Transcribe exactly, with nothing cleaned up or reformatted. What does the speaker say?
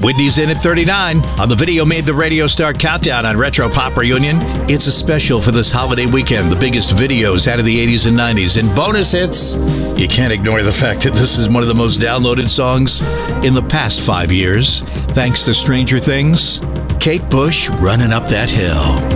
Whitney's in at thirty-nine on the Video Made the Radio Star Countdown on Retro Pop Reunion. It's a special for this holiday weekend, the biggest videos out of the eighties and nineties, and bonus hits. You can't ignore the fact that this is one of the most downloaded songs in the past five years, thanks to Stranger Things. Kate Bush, Running Up That Hill.